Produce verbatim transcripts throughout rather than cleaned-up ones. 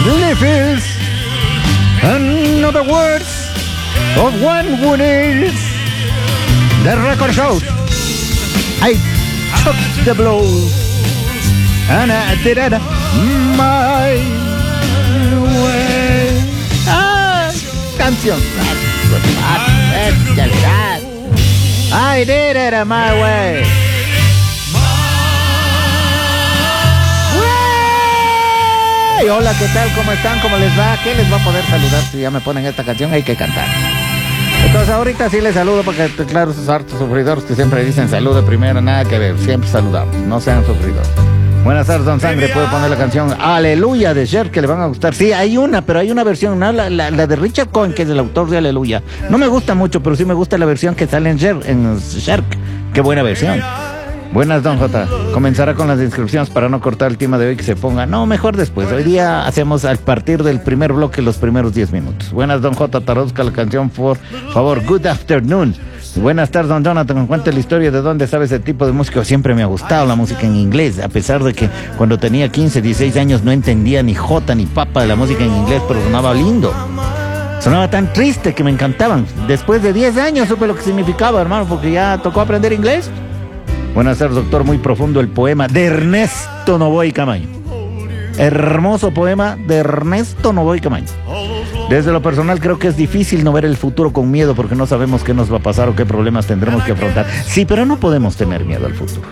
Life another words of one who is the record show. I took the blows and I did it my way. Ah, canción. I did it my way. Hey, hola, ¿qué tal? ¿Cómo están? ¿Cómo les va? ¿Qué les va a poder saludar si ya me ponen esta canción? Hay que cantar. Entonces ahorita sí les saludo porque, claro, esos hartos sufridores que siempre dicen saludo primero, nada que ver, siempre saludamos, no sean sufridores. Buenas tardes, don Sangre, puede poner la canción Aleluya de Cher, que le van a gustar. Sí, hay una, pero hay una versión, ¿no? la, la, la de Richard Cohen, que es el autor de Aleluya. No me gusta mucho, pero sí me gusta la versión que sale en Cher, en Cher. Qué buena versión. Buenas, don J. Comenzará con las inscripciones para no cortar el tema de hoy que se ponga. No, mejor después. Hoy día hacemos a partir del primer bloque los primeros diez minutos. Buenas, don J. Traduzca la canción, por favor. Good afternoon. Buenas tardes, don Jonathan. Cuente la historia de dónde sabe ese tipo de música. Siempre me ha gustado la música en inglés, a pesar de que cuando tenía quince, dieciséis años no entendía ni jota ni papa de la música en inglés, pero sonaba lindo. Sonaba tan triste que me encantaban. Después de diez años supe lo que significaba, hermano, porque ya tocó aprender inglés. Buenas tardes, doctor. Muy profundo el poema de Ernesto Novoa y Camaño. Hermoso poema de Ernesto Novoa y Camaño. Desde lo personal creo que es difícil no ver el futuro con miedo porque no sabemos qué nos va a pasar o qué problemas tendremos que afrontar. Sí, pero no podemos tener miedo al futuro.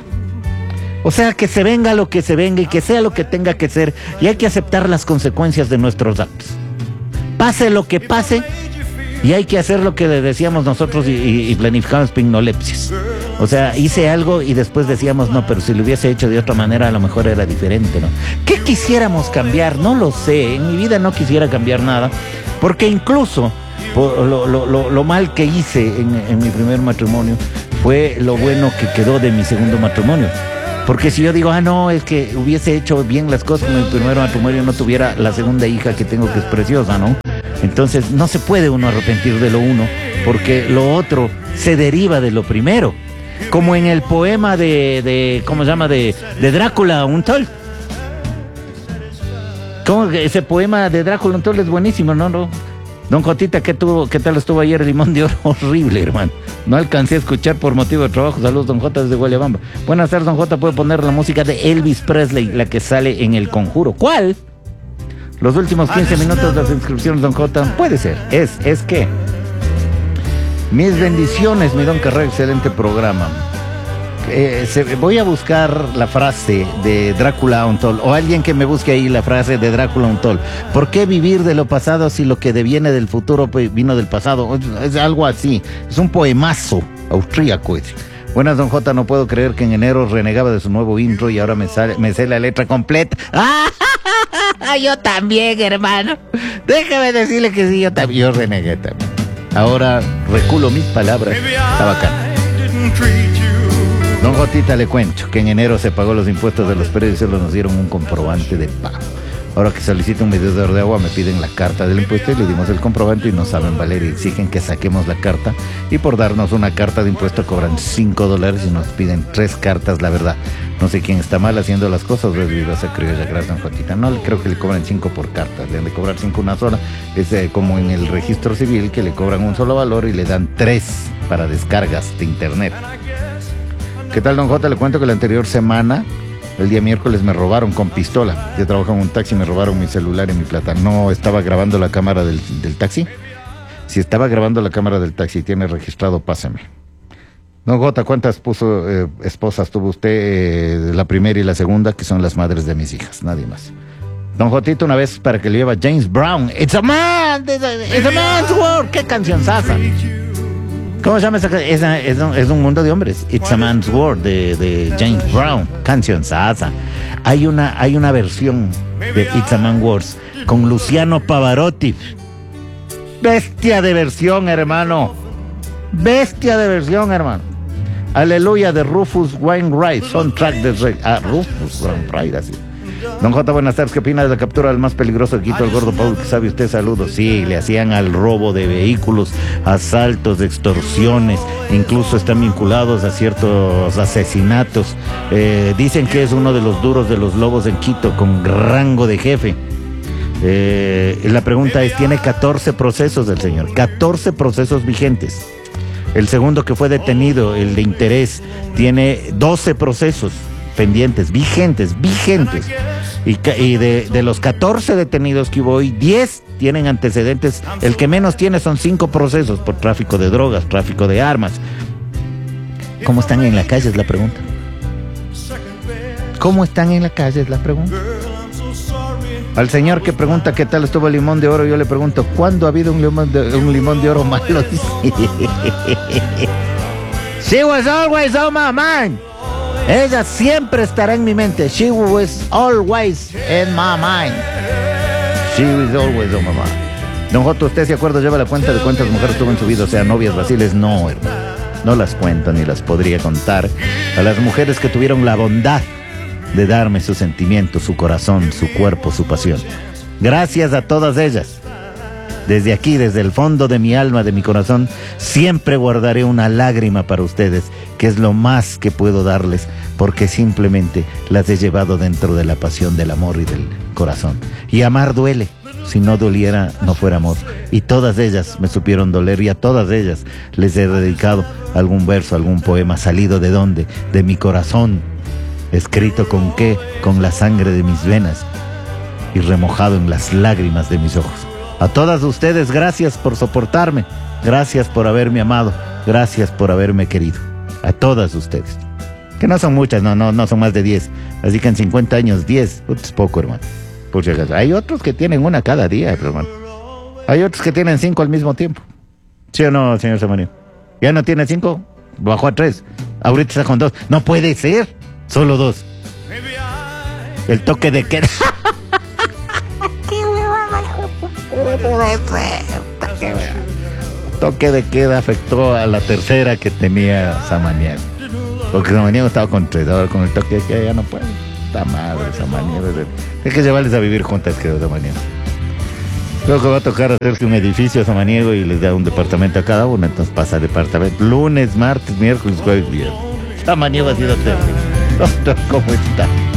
O sea, que se venga lo que se venga y que sea lo que tenga que ser, y hay que aceptar las consecuencias de nuestros actos. Pase lo que pase, y hay que hacer lo que decíamos nosotros y, y, y planificamos pignolepsis. O sea, hice algo y después decíamos, no, pero si lo hubiese hecho de otra manera, a lo mejor era diferente, ¿no? ¿Qué quisiéramos cambiar? No lo sé. En mi vida no quisiera cambiar nada, porque incluso por lo, lo, lo, lo mal que hice en, en mi primer matrimonio fue lo bueno que quedó de mi segundo matrimonio. Porque si yo digo, ah, no, es que hubiese hecho bien las cosas en mi primer matrimonio, no tuviera la segunda hija que tengo, que es preciosa, ¿no? Entonces no se puede uno arrepentir de lo uno, porque lo otro se deriva de lo primero. Como en el poema de, de ¿cómo se llama? De, de Drácula Untold. ¿Cómo que ese poema de Drácula Untold es buenísimo, no? no? Don Jotita, ¿qué, tuvo, ¿qué tal estuvo ayer el Limón de Oro? Horrible, hermano. No alcancé a escuchar por motivo de trabajo. Saludos, don Jota, desde Guayabamba. Buenas tardes, don Jota. ¿Puede poner la música de Elvis Presley, la que sale en El Conjuro? ¿Cuál? Los últimos quince minutos de las inscripciones, don Jota. Puede ser. Es, es que... Mis bendiciones, mi don Carrera, excelente programa. Eh, se, voy a buscar la frase de Drácula Untold, o alguien que me busque ahí la frase de Drácula Untold. ¿Por qué vivir de lo pasado si lo que deviene del futuro pues, vino del pasado? Es algo así, es un poemazo austríaco. Es. Buenas, don J. No puedo creer que en enero renegaba de su nuevo intro y ahora me, sale, me sé la letra completa. ¡Ah! Yo también, hermano. Déjame decirle que sí, yo también. Yo renegué también. Ahora reculo mis palabras. Está bacán. Don Jotita, le cuento que en enero se pagó los impuestos de los predios y solo nos dieron un comprobante de pago. Ahora que solicito un medidor de agua me piden la carta del impuesto y le dimos el comprobante y no saben valer y exigen que saquemos la carta, y por darnos una carta de impuesto cobran cinco dólares y nos piden tres cartas. La verdad, no sé quién está mal haciendo las cosas. Viva criolla, gracias, don Jotita. No, creo que le cobran cinco por carta, le han de cobrar cinco una sola. Es eh, como en el registro civil, que le cobran un solo valor y le dan tres para descargas de internet. ¿Qué tal, don Jota? Le cuento que la anterior semana, el día miércoles, me robaron con pistola. Yo trabajo en un taxi y me robaron mi celular y mi plata. No estaba grabando la cámara del, del taxi. Si estaba grabando la cámara del taxi y tiene registrado, pásame. Don Jota, ¿cuántas puso, eh, esposas tuvo usted? Eh, la primera y la segunda, que son las madres de mis hijas, nadie más. Don Jotito, una vez para que le lleva James Brown. It's a man, it's a, it's a man's world. ¡Qué canción sasa! ¿Cómo se llama esa canción? Es, es, un, es un mundo de hombres. It's a Man's World de, de James Brown. Canción sasa. Hay una, hay una versión de It's a Man's World con Luciano Pavarotti. Bestia de versión, hermano. Bestia de versión, hermano. Aleluya de Rufus Wainwright. Soundtrack de ah, Rufus Wainwright, así. Don J, buenas tardes. ¿Qué opina de la captura del más peligroso de Quito, el gordo Paul? ¿Qué sabe usted? Saludos. Sí, le hacían al robo de vehículos, asaltos, extorsiones, incluso están vinculados a ciertos asesinatos. Eh, dicen que es uno de los duros de los lobos en Quito, con rango de jefe. Eh, la pregunta es, tiene catorce procesos el señor, catorce procesos vigentes. El segundo que fue detenido, el de interés, tiene doce procesos pendientes, vigentes, vigentes. Y, y de, de los catorce detenidos que hubo hoy, diez tienen antecedentes. El que menos tiene son cinco procesos por tráfico de drogas, tráfico de armas. ¿Cómo están en la calle? Es la pregunta. ¿Cómo están en la calle? Es la pregunta. Al señor que pregunta qué tal estuvo el limón de oro, yo le pregunto, ¿cuándo ha habido un limón de, un limón de oro malo? She was always on my mind. Ella siempre estará en mi mente. She was always in my mind. She was always on my mind. Don Joto, ¿usted se acuerda? Lleva la cuenta de cuántas mujeres tuvo en su vida, o sea, novias vaciles. No, hermano. No las cuento ni las podría contar. A las mujeres que tuvieron la bondad de darme sus sentimientos, su corazón, su cuerpo, su pasión. Gracias a todas ellas. Desde aquí, desde el fondo de mi alma, de mi corazón, siempre guardaré una lágrima para ustedes, que es lo más que puedo darles, porque simplemente las he llevado dentro de la pasión del amor y del corazón. Y amar duele. Si no doliera, no fuera amor. Y todas ellas me supieron doler, y a todas ellas les he dedicado algún verso, algún poema. ¿Salido de dónde? De mi corazón. ¿Escrito con qué? Con la sangre de mis venas y remojado en las lágrimas de mis ojos. A todas ustedes, gracias por soportarme, gracias por haberme amado, gracias por haberme querido. A todas ustedes, que no son muchas, no, no, no son más de diez, así que en cincuenta años, diez, es poco, hermano. Por si acaso. Hay otros que tienen una cada día, hermano. Hay otros que tienen cinco al mismo tiempo. ¿Sí o no, señor Samaniego? ¿Ya no tiene cinco? Bajó a tres. Ahorita está con dos. No puede ser. Solo dos. El toque de queda. Toque de queda afectó a la tercera que tenía Samaniego. Porque Samaniego estaba con tres. Ahora con el toque de queda ya no puede. Está madre Samaniego. Hay que llevarles a vivir juntas, creo, Samaniego. Creo que va a tocar hacerse un edificio a Samaniego y les da un departamento a cada uno. Entonces pasa departamento. Lunes, martes, miércoles, jueves, viernes. Samaniego ha sido terrible. ¿Cómo está?